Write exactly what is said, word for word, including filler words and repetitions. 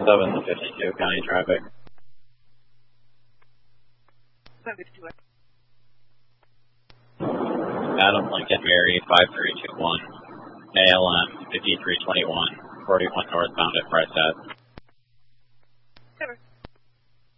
seven to fifty-two county traffic. Adam Lincoln Mary five three two one, A L M fifty-three twenty-one, forty-one northbound at Price Head.